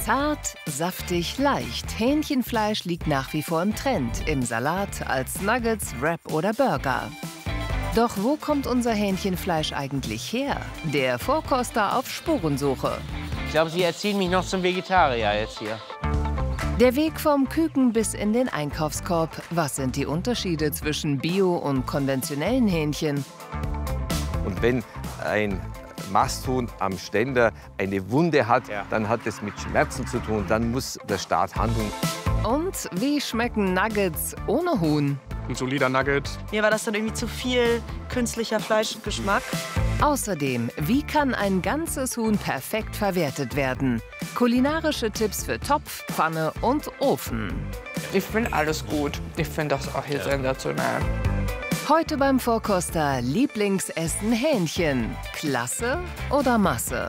Zart, saftig, leicht. Hähnchenfleisch liegt nach wie vor im Trend. Im Salat, als Nuggets, Wrap oder Burger. Doch wo kommt unser Hähnchenfleisch eigentlich her? Der Vorkoster auf Spurensuche. Ich glaube, Sie erziehen mich noch zum Vegetarier jetzt hier. Der Weg vom Küken bis in den Einkaufskorb. Was sind die Unterschiede zwischen Bio- und konventionellen Hähnchen? Und wenn ein Masthuhn am Ständer eine Wunde hat, dann hat es mit Schmerzen zu tun. Dann muss der Staat handeln. Und wie schmecken Nuggets ohne Huhn? Ein solider Nugget. Mir war das dann irgendwie zu viel künstlicher Fleischgeschmack. Außerdem, wie kann ein ganzes Huhn perfekt verwertet werden? Kulinarische Tipps für Topf, Pfanne und Ofen. Ich finde alles gut. Ich finde das auch hier sensationell. Heute beim Vorkoster Lieblingsessen Hähnchen. Klasse oder Masse?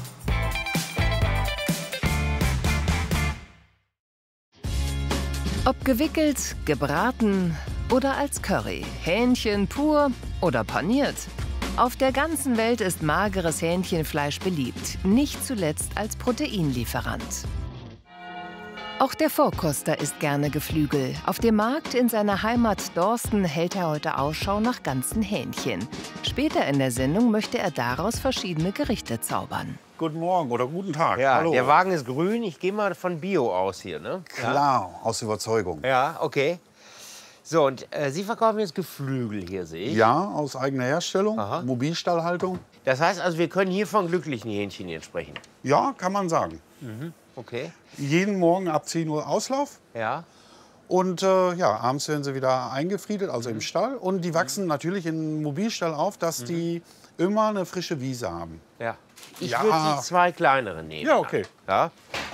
Ob gewickelt, gebraten oder als Curry, Hähnchen pur oder paniert. Auf der ganzen Welt ist mageres Hähnchenfleisch beliebt, nicht zuletzt als Proteinlieferant. Auch der Vorkoster isst gerne Geflügel. Auf dem Markt in seiner Heimat Dorsten hält er heute Ausschau nach ganzen Hähnchen. Später in der Sendung möchte er daraus verschiedene Gerichte zaubern. Guten Morgen oder guten Tag. Ja, Hallo. der Wagen ist grün. Ich gehe mal von Bio aus hier, ne? Klar, aus Überzeugung. Ja, okay. So, und Sie verkaufen jetzt Geflügel hier, sehe ich. Ja, aus eigener Herstellung, Aha. Mobilstallhaltung. Das heißt also, wir können hier von glücklichen Hähnchen jetzt sprechen. Ja, kann man sagen. Okay. Jeden Morgen ab 10 Uhr Auslauf. Ja. Und ja, abends werden sie wieder eingefriedet, also im Stall. Und die wachsen natürlich im Mobilstall auf, dass die immer eine frische Wiese haben. Ja. Ich Ja. würde die zwei kleineren nehmen. Ja, okay. Ja.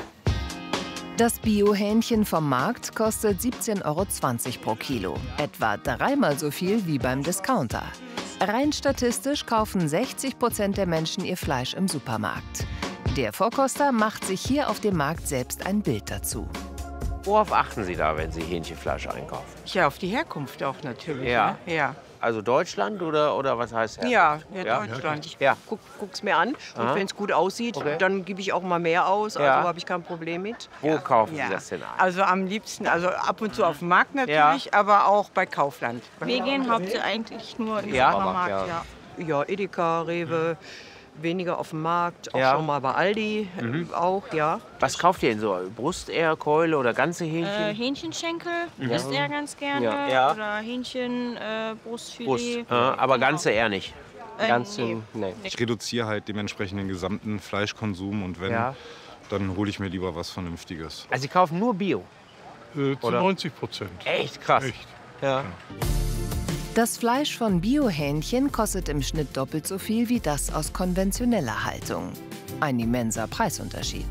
Das Bio-Hähnchen vom Markt kostet 17,20 € pro Kilo. Etwa dreimal so viel wie beim Discounter. Rein statistisch kaufen 60% der Menschen ihr Fleisch im Supermarkt. Der Vorkoster macht sich hier auf dem Markt selbst ein Bild dazu. Worauf achten Sie da, wenn Sie Hähnchenfleisch einkaufen? Ja, auf die Herkunft auch natürlich. Ja. Ne? Ja. Also Deutschland oder was heißt Herkunft? Ja, Ja? Deutschland. Ich Ja. Guck's mir an Aha. und wenn es gut aussieht, Okay. dann gebe ich auch mal mehr aus. Ja. Also habe ich kein Problem mit. Wo kaufen Ja. Sie das denn ein? Also am liebsten, also ab und zu auf dem Markt natürlich, aber auch bei Kaufland. Wir gehen hauptsächlich eigentlich nur im Ja? Supermarkt, Ja. ja. Ja, Edeka, Rewe, weniger auf dem Markt, auch Ja. schon mal bei Aldi, auch, ja. Was kauft ihr denn so? Brust eher, Keule oder ganze Hähnchen? Hähnchenschenkel isst er ganz gerne. Ja. Ja. Oder Hähnchen, Brust. Brustfilet. Aber Genau. ganze eher nicht. Nee. Ich reduziere halt dementsprechend den gesamten Fleischkonsum und wenn, Ja. dann hole ich mir lieber was Vernünftiges. Also Sie kaufen nur Bio? Zu Oder? 90%. Echt krass. Echt. Ja. Das Fleisch von Bio-Hähnchen kostet im Schnitt doppelt so viel wie das aus konventioneller Haltung. Ein immenser Preisunterschied.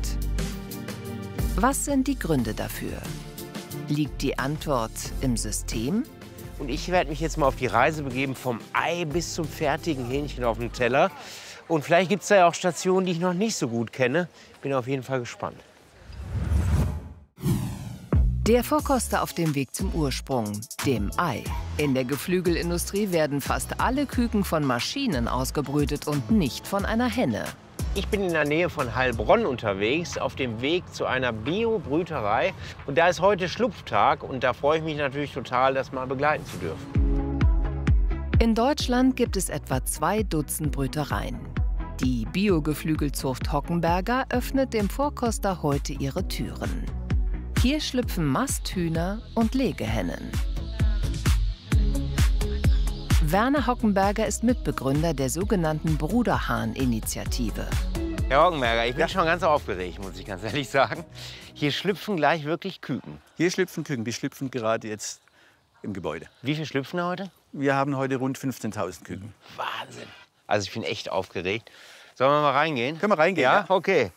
Was sind die Gründe dafür? Liegt die Antwort im System? Und ich werde mich jetzt mal auf die Reise begeben, vom Ei bis zum fertigen Hähnchen auf dem Teller. Und vielleicht gibt es da ja auch Stationen, die ich noch nicht so gut kenne. Bin auf jeden Fall gespannt. Der Vorkoster auf dem Weg zum Ursprung, dem Ei. In der Geflügelindustrie werden fast alle Küken von Maschinen ausgebrütet und nicht von einer Henne. Ich bin in der Nähe von Heilbronn unterwegs, auf dem Weg zu einer Bio-Brüterei. Und da ist heute Schlupftag und da freue ich mich natürlich total, das mal begleiten zu dürfen. In Deutschland gibt es etwa 2 Dutzend Brütereien. Die Bio-Geflügelzucht Hockenberger öffnet dem Vorkoster heute ihre Türen. Hier schlüpfen Masthühner und Legehennen. Werner Hockenberger ist Mitbegründer der sogenannten Bruderhahn-Initiative. Herr Hockenberger, ich bin schon ganz aufgeregt, muss ich ganz ehrlich sagen. Hier schlüpfen gleich wirklich Küken. Hier schlüpfen Küken, die schlüpfen gerade jetzt im Gebäude. Wie viele schlüpfen heute? Wir haben heute rund 15.000 Küken. Wahnsinn. Also ich bin echt aufgeregt. Sollen wir mal reingehen? Können wir reingehen? Ja, okay.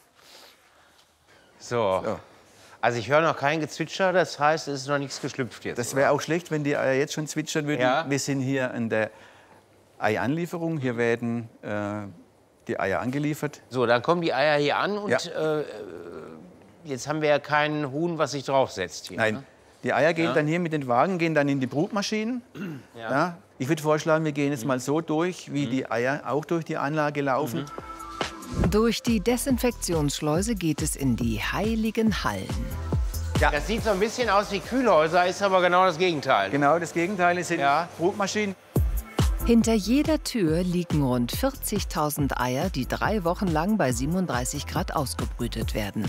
So. Also ich höre noch kein Gezwitscher, das heißt, es ist noch nichts geschlüpft jetzt. Das wäre auch schlecht, wenn die Eier jetzt schon zwitschern würden. Ja. Wir sind hier an der Eianlieferung. Hier werden die Eier angeliefert. So, dann kommen die Eier hier an und Ja. jetzt haben wir ja kein Huhn, was sich draufsetzt hier. Nein, Ne? die Eier gehen Ja. dann hier mit den Wagen gehen dann in die Brutmaschinen. Ja. Ja. Ich würde vorschlagen, wir gehen jetzt mal so durch, wie die Eier auch durch die Anlage laufen. Durch die Desinfektionsschleuse geht es in die heiligen Hallen. Ja. Das sieht so ein bisschen aus wie Kühlhäuser, ist aber genau das Gegenteil. Genau das Gegenteil, es sind Brutmaschinen. Hinter jeder Tür liegen rund 40.000 Eier, die 3 Wochen lang bei 37 Grad ausgebrütet werden.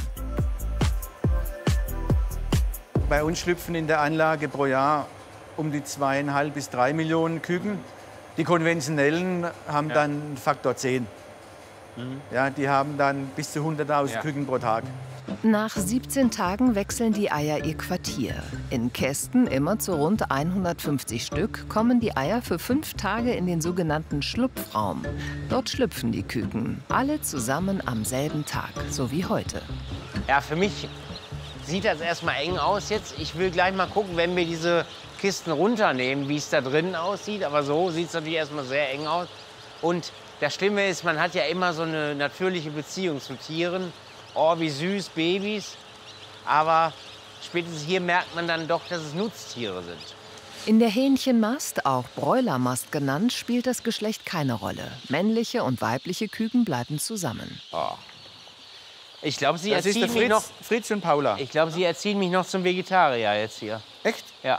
Bei uns schlüpfen in der Anlage pro Jahr um die 2,5 bis 3 Millionen Küken. Die konventionellen haben dann Faktor 10. Ja, die haben dann bis zu 100.000 Küken pro Tag. Nach 17 Tagen wechseln die Eier ihr Quartier. In Kästen, immer zu rund 150 Stück, kommen die Eier für 5 Tage in den sogenannten Schlupfraum. Dort schlüpfen die Küken, alle zusammen am selben Tag, so wie heute. Ja, für mich sieht das erstmal eng aus jetzt. Ich will gleich mal gucken, wenn wir diese Kisten runternehmen, wie es da drinnen aussieht. Aber so sieht es natürlich erstmal sehr eng aus. Und das Schlimme ist, man hat ja immer so eine natürliche Beziehung zu Tieren. Oh, wie süß, Babys. Aber spätestens hier merkt man dann doch, dass es Nutztiere sind. In der Hähnchenmast, auch Bräulermast genannt, spielt das Geschlecht keine Rolle. Männliche und weibliche Küken bleiben zusammen. Oh. Ich glaube, Sie Das ist der erziehen mich noch. Fritz und Paula. Ich glaube, Sie erziehen mich noch zum Vegetarier jetzt hier. Echt? Ja.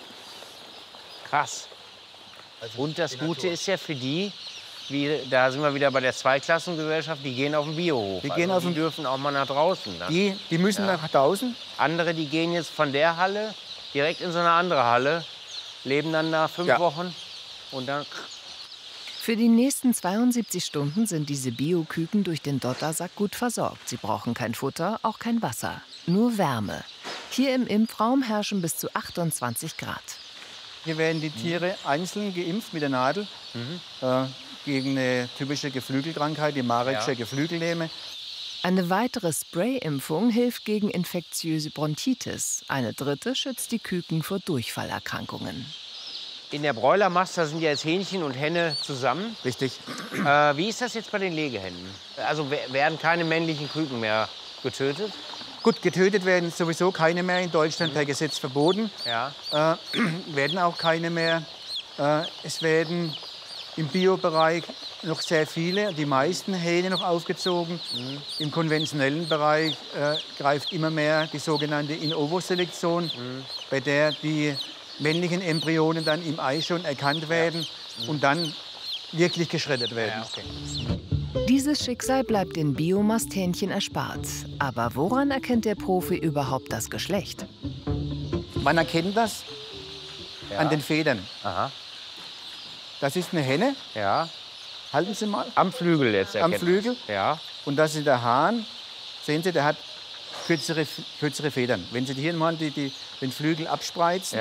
Krass. Und das Gute ist ja für die, da sind wir wieder bei der Zweiklassengesellschaft, die gehen auf den Biohof. Die dürfen auch mal nach draußen. Dann. Die müssen nach draußen? Andere, die gehen jetzt von der Halle direkt in so eine andere Halle, leben dann da 5 Wochen und dann... Für die nächsten 72 Stunden sind diese Bioküken durch den Dottersack gut versorgt. Sie brauchen kein Futter, auch kein Wasser, nur Wärme. Hier im Impfraum herrschen bis zu 28 Grad. Hier werden die Tiere einzeln geimpft mit der Nadel gegen eine typische Geflügelkrankheit, die Marek'sche Geflügellähme. Eine weitere Sprayimpfung hilft gegen infektiöse Bronchitis. Eine dritte schützt die Küken vor Durchfallerkrankungen. In der Bräulermast, da sind ja jetzt Hähnchen und Henne zusammen. Richtig. Wie ist das jetzt bei den Legehennen? Also werden keine männlichen Küken mehr getötet? Gut, getötet werden sowieso keine mehr, in Deutschland per Gesetz verboten. Ja. Werden auch keine mehr. Es werden im Biobereich noch sehr viele, die meisten Hähne noch aufgezogen. Im konventionellen Bereich greift immer mehr die sogenannte In-ovo-Selektion, bei der die männlichen Embryonen dann im Ei schon erkannt werden und dann wirklich geschreddert werden. Ja, okay. Dieses Schicksal bleibt den Biomasthähnchen erspart. Aber woran erkennt der Profi überhaupt das Geschlecht? Man erkennt das an den Federn. Aha. Das ist eine Henne. Ja. Halten Sie mal. Am Flügel jetzt erkennt. Am Flügel. Ja. Und das ist der Hahn. Sehen Sie, der hat kürzere Federn. Wenn Sie hier mal den Flügel abspreizen,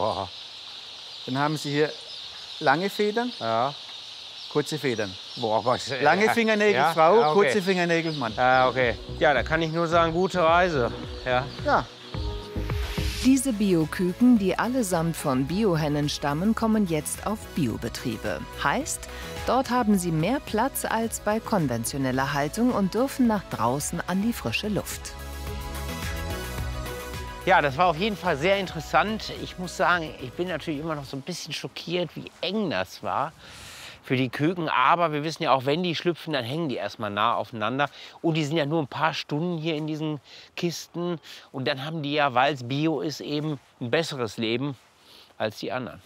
dann haben Sie hier lange Federn, kurze Federn. Boah, was, lange Fingernägel Frau, kurze Fingernägel Mann. Okay. Ja, da kann ich nur sagen, gute Reise. Ja. Diese Bioküken, die allesamt von Biohennen stammen, kommen jetzt auf Biobetriebe. Heißt, dort haben sie mehr Platz als bei konventioneller Haltung und dürfen nach draußen an die frische Luft. Ja, das war auf jeden Fall sehr interessant. Ich muss sagen, ich bin natürlich immer noch so ein bisschen schockiert, wie eng das war für die Küken. Aber wir wissen ja auch, wenn die schlüpfen, dann hängen die erstmal nah aufeinander. Und die sind ja nur ein paar Stunden hier in diesen Kisten. Und dann haben die ja, weil es Bio ist, eben ein besseres Leben als die anderen.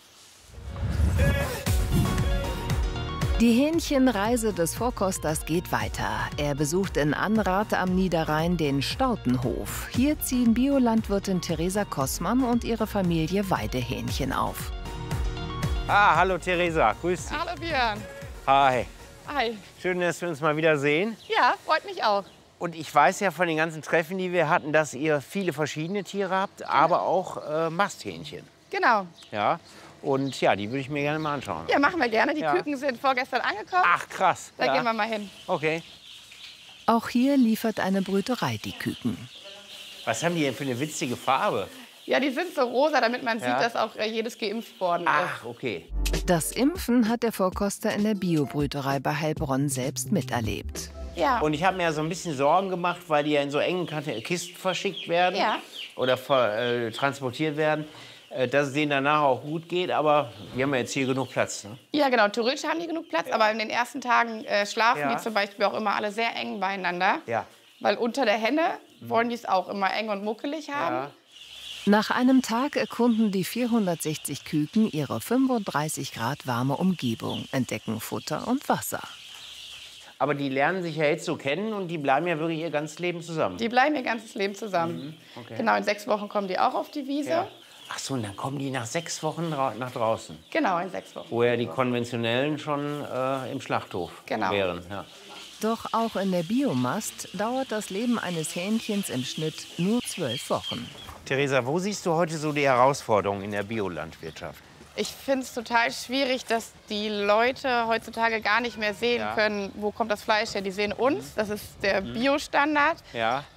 Die Hähnchenreise des Vorkosters geht weiter. Er besucht in Anrath am Niederrhein den Stautenhof. Hier ziehen Biolandwirtin Theresa Kossmann und ihre Familie Weidehähnchen auf. Ah, hallo Theresa, grüß dich. Hallo Björn. Hi. Hi. Schön, dass wir uns mal wieder sehen. Ja, freut mich auch. Und ich weiß ja von den ganzen Treffen, die wir hatten, dass ihr viele verschiedene Tiere habt, aber auch Masthähnchen. Genau. Ja. Und ja, die würde ich mir gerne mal anschauen. Ja, machen wir gerne. Die Küken sind vorgestern angekommen. Ach, krass. Da gehen wir mal hin. Okay. Auch hier liefert eine Brüterei die Küken. Was haben die denn für eine witzige Farbe? Ja, die sind so rosa, damit man sieht, dass auch jedes geimpft worden ist. Ach, okay. Das Impfen hat der Vorkoster in der Biobrüterei bei Heilbronn selbst miterlebt. Ja. Und ich habe mir ja so ein bisschen Sorgen gemacht, weil die ja in so engen Kisten verschickt werden oder transportiert werden. dass es denen danach auch gut geht. Aber wir haben ja jetzt hier genug Platz. Ne? Ja, genau. Theoretisch haben die genug Platz. Aber in den ersten Tagen schlafen die zum Beispiel auch immer alle sehr eng beieinander. Ja. Weil unter der Henne wollen die es auch immer eng und muckelig haben. Ja. Nach einem Tag erkunden die 460 Küken ihre 35 Grad warme Umgebung, entdecken Futter und Wasser. Aber die lernen sich ja jetzt so kennen und die bleiben ja wirklich ihr ganzes Leben zusammen. Die bleiben ihr ganzes Leben zusammen. Okay. Genau, in 6 Wochen kommen die auch auf die Wiese. Ja. Ach so, und dann kommen die nach 6 Wochen nach draußen. Genau, in 6 Wochen. Wo ja die konventionellen schon im Schlachthof wären. Ja. Doch auch in der Biomast dauert das Leben eines Hähnchens im Schnitt nur 12 Wochen. Theresa, wo siehst du heute so die Herausforderungen in der Biolandwirtschaft? Ich finde es total schwierig, dass die Leute heutzutage gar nicht mehr sehen können, wo kommt das Fleisch her. Die sehen uns, das ist der Biostandard. Ja.